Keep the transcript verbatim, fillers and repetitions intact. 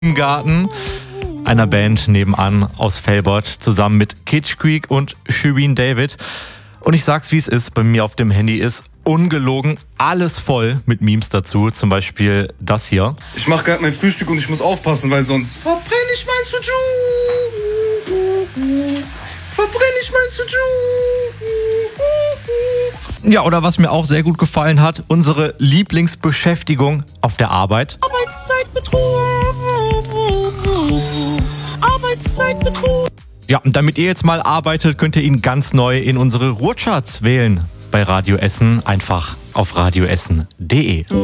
im Garten, einer Band nebenan aus Velbert, zusammen mit Kitsch Creek und Shirin David. Und ich sag's wie es ist, bei mir auf dem Handy ist ungelogen alles voll mit Memes dazu, zum Beispiel das hier. Ich mach gerade mein Frühstück und ich muss aufpassen, weil sonst verbrenne ich mein Suju. Verbrenne ich mein Suju. Ja, oder was mir auch sehr gut gefallen hat, unsere Lieblingsbeschäftigung auf der Arbeit. Arbeitszeitbetrug. Arbeitszeitbetrug. Ja, und damit ihr jetzt mal arbeitet, könnt ihr ihn ganz neu in unsere Ruhrcharts wählen. Bei Radio Essen, einfach auf radioessen punkt de.